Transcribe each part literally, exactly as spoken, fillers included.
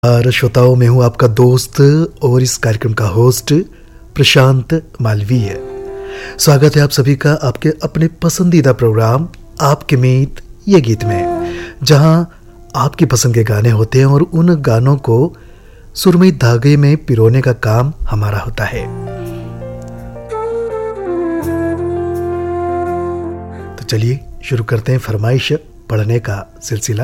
और श्रोताओं, मैं हूं आपका दोस्त और इस कार्यक्रम का होस्ट प्रशांत मालवीय। स्वागत है आप सभी का आपके अपने पसंदीदा प्रोग्राम आपके मीत ये गीत में, जहां आपकी पसंद के गाने होते हैं और उन गानों को सुरमई धागे में पिरोने का काम हमारा होता है। तो चलिए शुरू करते हैं फरमाइश पढ़ने का सिलसिला।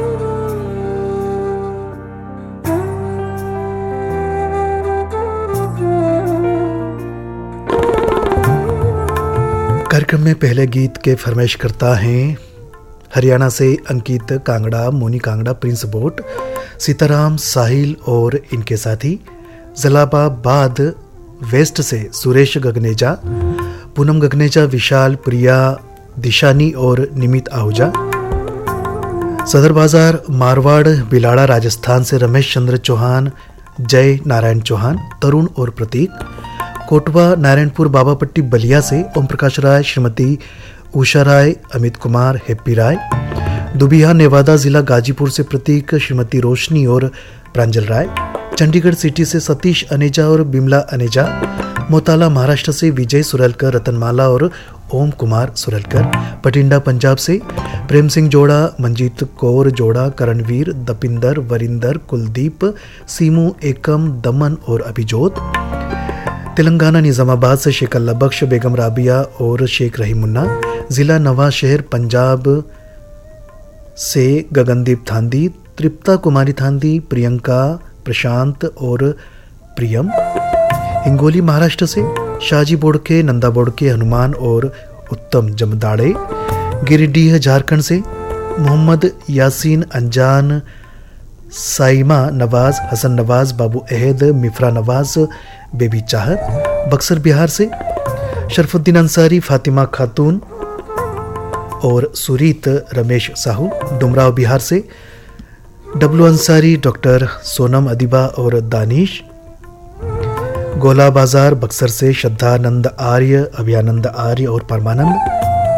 कार्यक्रम में पहले गीत के फरमाइश करता है हरियाणा से अंकित कांगड़ा, मोनी कांगड़ा, प्रिंस बोट, सीताराम साहिल और इनके साथी। जलालाबाद वेस्ट से सुरेश गगनेजा, पूनम गगनेजा, विशाल, प्रिया, दिशानी और निमित आहूजा। सदर बाजार मारवाड़ बिलाड़ा राजस्थान से रमेश चंद्र चौहान, जय नारायण चौहान, तरुण और प्रतीक। कोटवा नारायणपुर बाबापट्टी बलिया से ओम प्रकाश राय, श्रीमती उषा राय, अमित कुमार, हैप्पी राय। दुबिया नेवादा जिला गाजीपुर से प्रतीक, श्रीमती रोशनी और प्रांजल राय। चंडीगढ़ सिटी से सतीश अनेजा और बिमला अनेजा। मोताला महाराष्ट्र से विजय सुरलकर, रतनमाला और ओम कुमार सुरलकर। पटिंडा पंजाब से प्रेम सिंह जोड़ा, मंजीत कौर जोड़ा, करणवीर, दपिंदर, वरिंदर, कुलदीप, सीमू, एकम, दमन और अभिजोत। तेलंगाना निजामाबाद से शेख अल्लाह बख्श, बेगम राबिया और शेख रहीम मुन्ना। जिला नवाज शहर पंजाब से गगनदीप थांदी, तृप्ता कुमारी थांदी, प्रियंका, प्रशांत और प्रियम। हिंगोली महाराष्ट्र से शाहजी बोड़के, नंदा बोड़के, हनुमान और उत्तम जमदाड़े। गिरिडीह झारखंड से मोहम्मद यासीन, अंजान, साइमा नवाज, हसन नवाज, बाबू अहद, मिफ्रा नवाज, बेबी चाहत। बक्सर बिहार से शरफुद्दीन अंसारी, फातिमा खातून और सुरीत रमेश साहू। डुमराव बिहार से डब्लू अंसारी, डॉक्टर सोनम अदिबा और दानिश। गोला बाजार बक्सर से श्रद्धानंद आर्य, अभयानंद आर्य और परमानंद।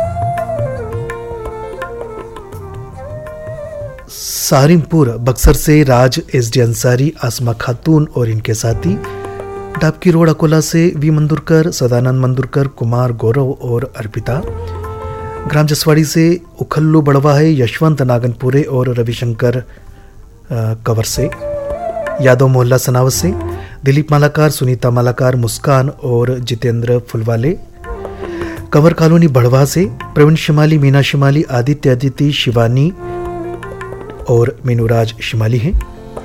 सारिमपुर बक्सर से राज एस डी अंसारी, आसमा खातून और इनके साथी। डाबकी रोड अकोला से वी मंदुरकर, सदानंद मंदुरकर, कुमार, गौरव और अर्पिता। ग्राम जसवाड़ी से उखल्लू बड़वा है, यशवंत नागनपुरे और रविशंकर कंवर से। यादव मोहल्ला सनावत से दिलीप मालाकार, सुनीता मालाकार, मुस्कान और जितेंद्र फुलवाले। कंवर कॉलोनी बढ़वा से प्रवीण शिमाली, मीना शिमाली, आदित्य अदिति, शिवानी और मीनूराज शिमाली हैं।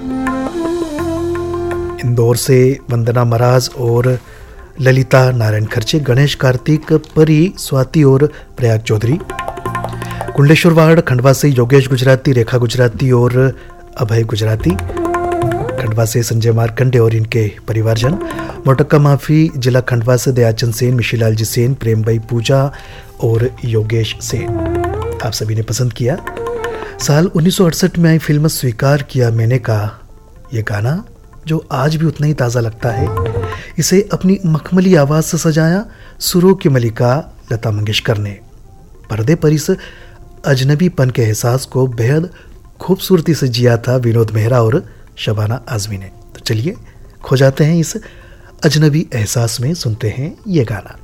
इंदौर से वंदना महाराज और ललिता नारायण खर्चे। गणेश कार्तिक, परी, स्वाति और प्रयाग चौधरी। कुंडलेश्वर वार्ड खंडवा से योगेश गुजराती, रेखा गुजराती और अभय गुजराती। खंडवा से संजय मारकंडे और इनके परिवारजन। मोटक्का माफी जिला खंडवा से दयाचंद सेन, मिशीलाल जी सेन, प्रेम भाई पूजा और योगेश सेन। आप सभी ने पसंद किया। साल उन्नीस सौ अड़सठ में आई फिल्म स्वीकार किया मैंने का ये गाना, जो आज भी उतना ही ताज़ा लगता है। इसे अपनी मखमली आवाज़ से सजाया सुरों की मलिका लता मंगेशकर ने। पर्दे पर इस अजनबीपन के एहसास को बेहद खूबसूरती से जिया था विनोद मेहरा और शबाना आज़मी ने। तो चलिए खो जाते हैं इस अजनबी एहसास में, सुनते हैं ये गाना।